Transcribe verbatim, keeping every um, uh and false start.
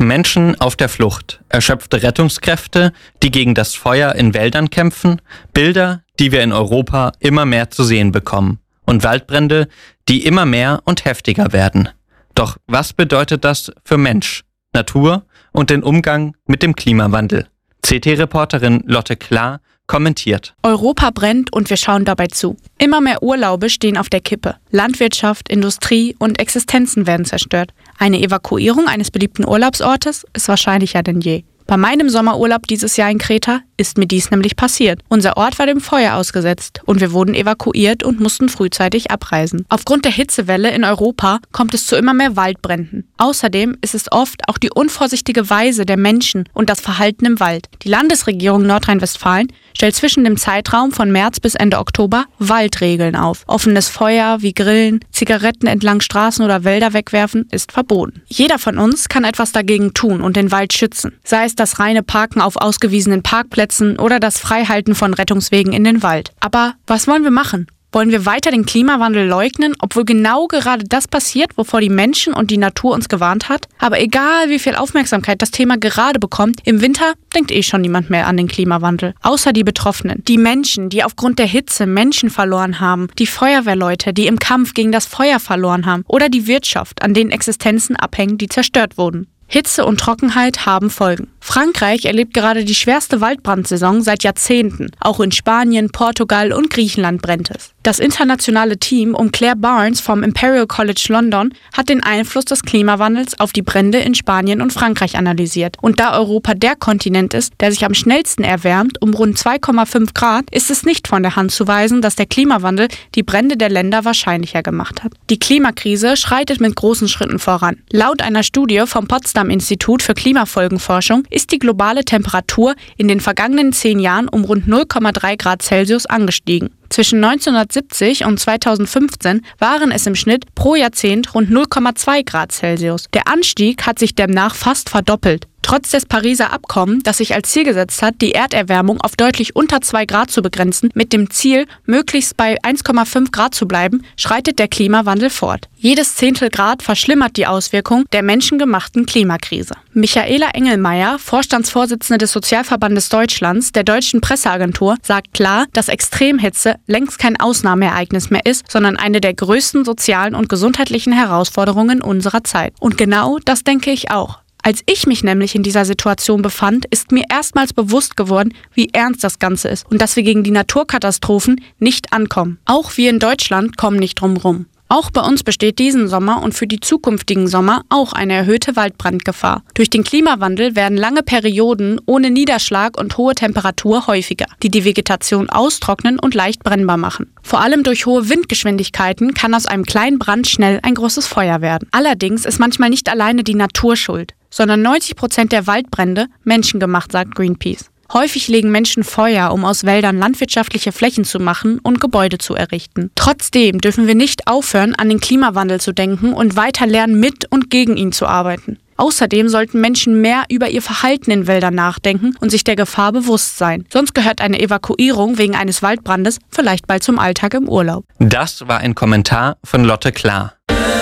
Menschen auf der Flucht, erschöpfte Rettungskräfte, die gegen das Feuer in Wäldern kämpfen, Bilder, die wir in Europa immer mehr zu sehen bekommen und Waldbrände, die immer mehr und heftiger werden. Doch was bedeutet das für Mensch, Natur und den Umgang mit dem Klimawandel? C T-Reporterin Lotte Klar kommentiert. Europa brennt und wir schauen dabei zu. Immer mehr Urlaube stehen auf der Kippe. Landwirtschaft, Industrie und Existenzen werden zerstört. Eine Evakuierung eines beliebten Urlaubsortes ist wahrscheinlicher denn je. Bei meinem Sommerurlaub dieses Jahr in Kreta ist mir dies nämlich passiert. Unser Ort war dem Feuer ausgesetzt und wir wurden evakuiert und mussten frühzeitig abreisen. Aufgrund der Hitzewelle in Europa kommt es zu immer mehr Waldbränden. Außerdem ist es oft auch die unvorsichtige Weise der Menschen und das Verhalten im Wald. Die Landesregierung Nordrhein-Westfalen stellt zwischen dem Zeitraum von März bis Ende Oktober Waldregeln auf. Offenes Feuer wie Grillen, Zigaretten entlang Straßen oder Wälder wegwerfen ist verboten. Jeder von uns kann etwas dagegen tun und den Wald schützen. Sei es das reine Parken auf ausgewiesenen Parkplätzen oder das Freihalten von Rettungswegen in den Wald. Aber was wollen wir machen? Wollen wir weiter den Klimawandel leugnen, obwohl genau gerade das passiert, wovor die Menschen und die Natur uns gewarnt hat? Aber egal, wie viel Aufmerksamkeit das Thema gerade bekommt, im Winter denkt eh schon niemand mehr an den Klimawandel. Außer die Betroffenen. Die Menschen, die aufgrund der Hitze Menschen verloren haben. Die Feuerwehrleute, die im Kampf gegen das Feuer verloren haben. Oder die Wirtschaft, an denen Existenzen abhängen, die zerstört wurden. Hitze und Trockenheit haben Folgen. Frankreich erlebt gerade die schwerste Waldbrandsaison seit Jahrzehnten. Auch in Spanien, Portugal und Griechenland brennt es. Das internationale Team um Claire Barnes vom Imperial College London hat den Einfluss des Klimawandels auf die Brände in Spanien und Frankreich analysiert. Und da Europa der Kontinent ist, der sich am schnellsten erwärmt, um rund zwei Komma fünf Grad, ist es nicht von der Hand zu weisen, dass der Klimawandel die Brände der Länder wahrscheinlicher gemacht hat. Die Klimakrise schreitet mit großen Schritten voran. Laut einer Studie vom Potsdam Institut für Klimafolgenforschung ist die globale Temperatur in den vergangenen zehn Jahren um rund null Komma drei Grad Celsius angestiegen. Zwischen neunzehnhundertsiebzig und zweitausendfünfzehn waren es im Schnitt pro Jahrzehnt rund null Komma zwei Grad Celsius. Der Anstieg hat sich demnach fast verdoppelt. Trotz des Pariser Abkommens, das sich als Ziel gesetzt hat, die Erderwärmung auf deutlich unter zwei Grad zu begrenzen, mit dem Ziel, möglichst bei eins Komma fünf Grad zu bleiben, schreitet der Klimawandel fort. Jedes Zehntel Grad verschlimmert die Auswirkung der menschengemachten Klimakrise. Michaela Engelmeier, Vorstandsvorsitzende des Sozialverbandes Deutschlands, der Deutschen Presseagentur, sagt klar, dass Extremhitze längst kein Ausnahmeereignis mehr ist, sondern eine der größten sozialen und gesundheitlichen Herausforderungen unserer Zeit. Und genau das denke ich auch. Als ich mich nämlich in dieser Situation befand, ist mir erstmals bewusst geworden, wie ernst das Ganze ist und dass wir gegen die Naturkatastrophen nicht ankommen. Auch wir in Deutschland kommen nicht drum rum. Auch bei uns besteht diesen Sommer und für die zukünftigen Sommer auch eine erhöhte Waldbrandgefahr. Durch den Klimawandel werden lange Perioden ohne Niederschlag und hohe Temperatur häufiger, die die Vegetation austrocknen und leicht brennbar machen. Vor allem durch hohe Windgeschwindigkeiten kann aus einem kleinen Brand schnell ein großes Feuer werden. Allerdings ist manchmal nicht alleine die Natur schuld, sondern neunzig Prozent der Waldbrände menschengemacht, sagt Greenpeace. Häufig legen Menschen Feuer, um aus Wäldern landwirtschaftliche Flächen zu machen und Gebäude zu errichten. Trotzdem dürfen wir nicht aufhören, an den Klimawandel zu denken und weiter lernen, mit und gegen ihn zu arbeiten. Außerdem sollten Menschen mehr über ihr Verhalten in Wäldern nachdenken und sich der Gefahr bewusst sein. Sonst gehört eine Evakuierung wegen eines Waldbrandes vielleicht bald zum Alltag im Urlaub. Das war ein Kommentar von Lotte Klar.